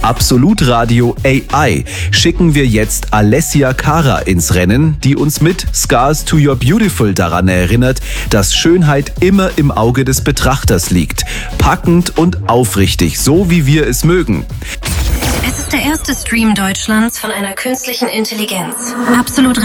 Absolut Radio AI schicken wir jetzt Alessia Cara ins Rennen, die uns mit Scars to Your Beautiful daran erinnert, dass Schönheit immer im Auge des Betrachters liegt. Packend und aufrichtig, so wie wir es mögen. Es ist der erste Stream Deutschlands von einer künstlichen Intelligenz. Absolut